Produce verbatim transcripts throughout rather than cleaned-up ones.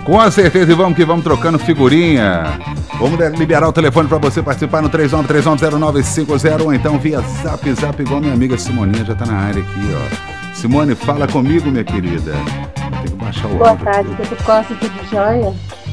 Com certeza, e vamos que vamos trocando figurinha. Vamos liberar o telefone para você participar no três nove três nove zero nove cinco zero ou então via Zap Zap, igual minha amiga Simoninha já tá na área aqui, ó. Simone, fala comigo, minha querida. Tem que baixar o Boa áudio tarde, aqui. Guto Costa, tudo jóia?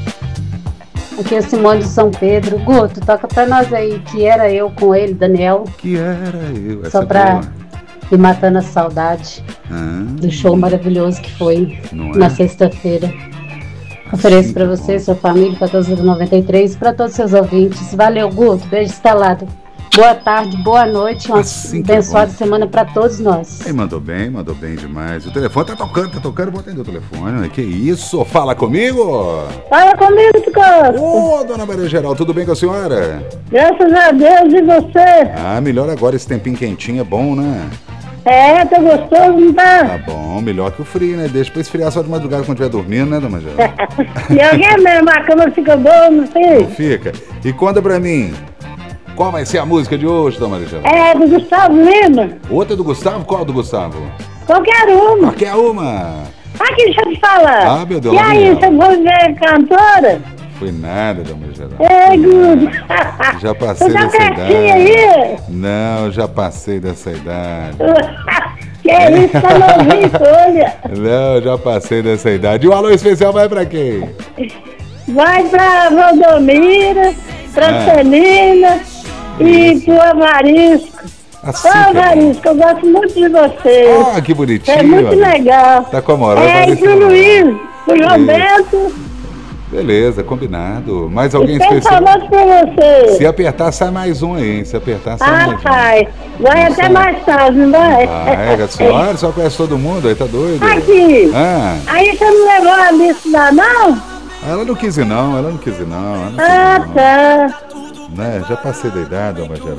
Aqui é Simone de São Pedro. Guto, toca pra nós aí, que era eu com ele, Daniel. Que era eu, essa Só é pra boa. ir matando a saudade Ah, do show maravilhoso que foi não é? na sexta-feira. Ofereço Assim pra que você, bom. sua família, pra todos os noventa e três, pra todos os seus ouvintes. Valeu, Guto. Beijo instalado. Boa tarde, boa noite, uma Assim que é abençoada bom. semana pra todos nós. Aí, mandou bem, mandou bem demais. O telefone tá tocando, tá tocando, vou atender o telefone. Né? Que isso? Fala comigo! Fala comigo, Guto Costa. Ô, dona Maria Geral, tudo bem com a senhora? Graças a Deus, e você? Ah, melhor agora, esse tempinho quentinho é bom, né? É, tá gostoso, não tá? Tá bom, melhor que o frio, né? Deixa pra esfriar só de madrugada quando estiver dormindo, né, dona Geral? E alguém mesmo, a cama fica boa, não sei? Fica. E conta pra mim, qual vai ser a música de hoje, dona Maria Geral? É, do Gustavo Lima. Outra do Gustavo? Qual do Gustavo? Qualquer uma. Qualquer uma. Aqui, deixa eu te falar. Ah, meu Deus, E lá vem aí, ela. você foi ver cantora? Foi nada, dona Maria Geral. É, Guto. Já passei Você tá dessa pertinho idade. aí? Não, já passei dessa idade. Que é isso, tá novinho, olha. Não, já passei dessa idade. E o alô especial vai pra quem? Vai pra Valdomira, pra Ah. Celina e pro Avarisco. Assim Ô, que é bom. Avarisco, eu gosto muito de você. Ah, que bonitinho. É muito olha. legal. Tá com a moral, É, e Avarisco. pro Luiz, pro João Isso. Bento. Beleza, combinado. Mais alguém Tem especial? saudade pra você. Se apertar, sai mais um aí. Se apertar, sai Ah, mais um. pai. Vai Não até sai. mais tarde, não vai? Vai, a senhora só conhece todo mundo, aí tá doido? Aqui. Ah, Aí você não levou a lista lá, não? ela não quis ir não, ela não quis ir não. Ela não quis Ah, ir, não. tá. Né? Já passei da idade, dona Geral.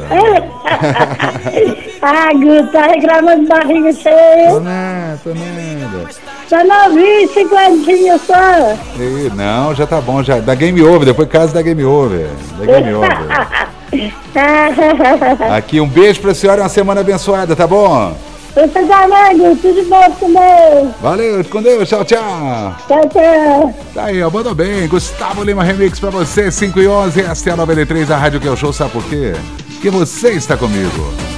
Ah, Guto, tá reclamando de barriga cheia. Tô nada, tô nada. Tá novinho, cinquentinha só. Ih, não, já tá bom, já. Da Game Over, depois casa da Game Over. Da Game Over. Aqui, um beijo pra senhora e uma semana abençoada, tá bom? Você também, Guto, tudo de bom também. Valeu, com Deus, tchau, tchau. Tchau, tchau. Tá aí, ó, mandou bem. Gustavo Lima Remix pra você, cinco e onze, esta é a noventa e três, a rádio que é o show, sabe por quê? Porque você está comigo.